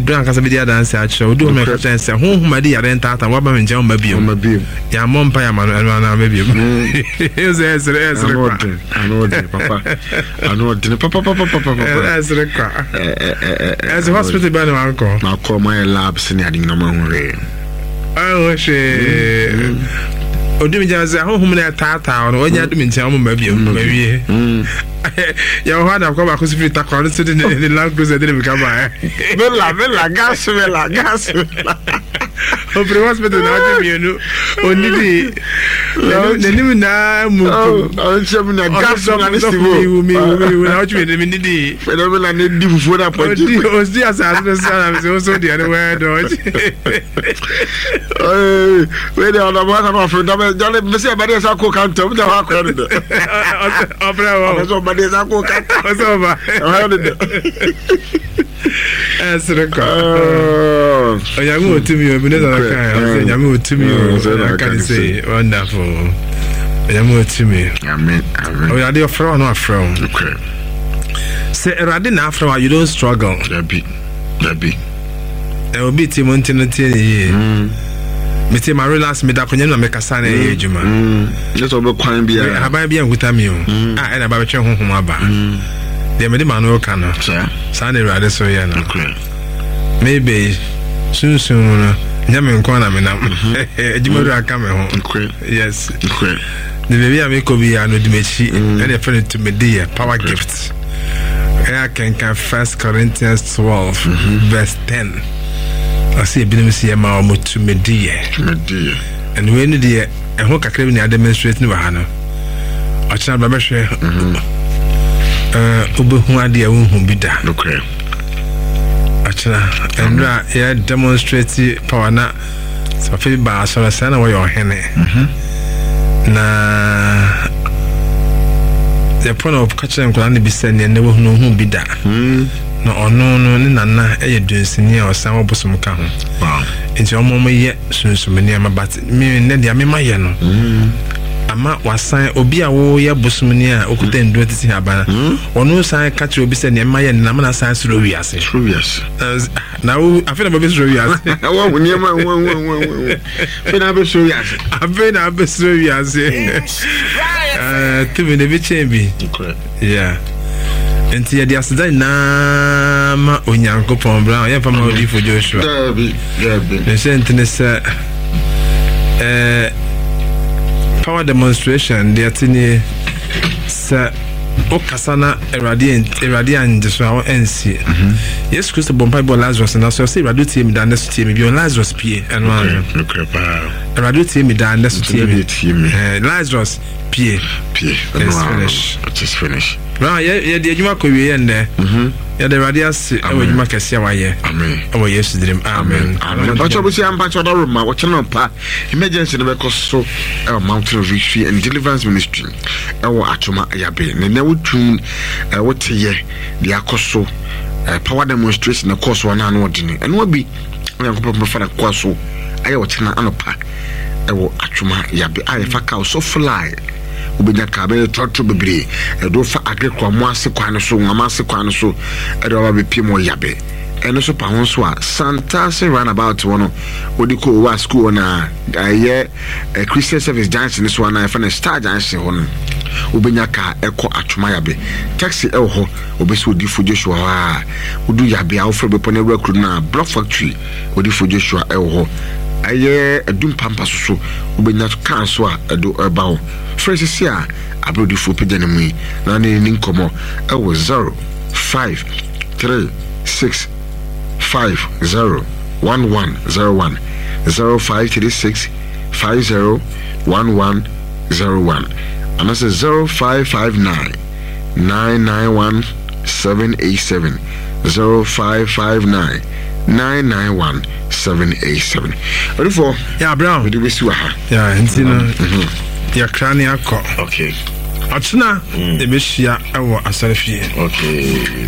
don't have a dance at show. Do make a chance. Whom my dear and Tata, what my John Baby, ya mom Piaman, and maybe. I know, Papa. I know, Papa. That's the car. As a hospital by the uncle. Now call my labs in adding no more rain. Oh, she. O do me just home na tata no onya do me ntia mo ma bia maybe ya ho ada ko ba ko sifi takwa no sidi ne la cruise de me ka ba bella gas o pre hospital na do me no oni di ne ni na mu o chemu na gas na ne siwo mi na o chwe me ni di phenomenal ne di fufu na poti o di asa no sana so di ane we do we dey on about no for jale me say body sa ko kan to me da ha ko de opera so body sa ko kan so ba ha de Esreka oyamu otimi o bineza na kan oyamu otimi o kan say wonderful oyamu otimi amen oyade ofro no afro okay say erade na afro you don't struggle that be obi ti mo ntino tie ye mete ma relax me da konya na me kasa na ye adwuma just obe kwan bia haban bia nguta mi o e na ba betwe honhom aba de me de ma no ka no sa na erade so ye na maybe soon no nyame nko na me na adwuma ru aka me ho yes the baby am ko bi ya no di mechi e dey friend to me dey power gift I can 1 Corinthians 12 verse 10. I see a bit of see ma omo to me dear. And when the and who kakra ni demonstrate ni wa no. O cha ba behwe. Obehu ade a wo hu bi da. Okay. O cha and ya demonstrate power na so fe ba so na na wo yo hene. Na the point of catching and be sending never know who be that. No, no, Nana, a dunsinia or some bosom come. Wow. Into your mama yet soon so many but me Nedia my yano. Ama was sign Obia Woya Bosumania, or couldn't do it in Habana. Or no sign catch will be sending my and Namana signs through yes. Now I feel about this. I won't near my one. I've been up a serious. To me, the bitch, yeah. And see, the accident na ma onyanko pon brown. Yeah, from Odi for Joshua. The sentence, power demonstration. The atini, sir. Okasana Eradian just our NC. Yes, Christo Bompay Lazarus, and also say Radu team down next team, be on Lazarus P. And one Radu team down next team. Lazarus P. It's finished. Well, yeah, the Juma could be in there. Yeah, the radius, I will make a say, amen. Oh, yes, dream, amen. But I was young, but I don't know what you know, pa. Emergency never cost so a mountain of victory and deliverance ministry. Our Atoma Yabe, and never tune what year the Akoso power demonstration, of course, one and ordinary, and what be for a quasso. I watch an anopa. I will Atoma Yabe, I fa so fly. Ubenya kabe trotro bebre edo fa agrekwa mo ase kwan so ngama ase kwan so edo ba be mo yabe eno so pa hon so a Santa se run about one odi ko wa school na aye Christian Service Junction so na fa na Star Junction hon ubenya ka eko atwoma yabe taxi e ho obeso odi fo Joshua ha odu yabe a ofre be pone rekru na Block Factory odi fo Joshua e ho aye edum pampa so ubenya kan so a edo eba ho Francis here, I brought you for Pidanami, Nani Ninkomo. I was 0536501101 0536501101 and I said 0559991787 0559991787. Ready for? Yeah, Brown. We do this. Yeah, your cranial core. Okay. Achina, the Meshia, our Asarfi. Okay.